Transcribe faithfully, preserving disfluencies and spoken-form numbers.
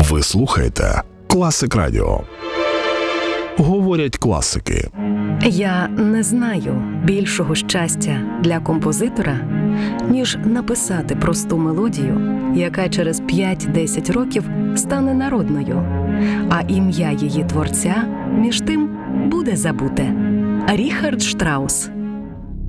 Ви слухаєте Класик Радіо. Говорять класики. Я не знаю більшого щастя для композитора, ніж написати просту мелодію, яка через п'ять-десять років стане народною, а ім'я її творця між тим буде забуте. Ріхард Штраус.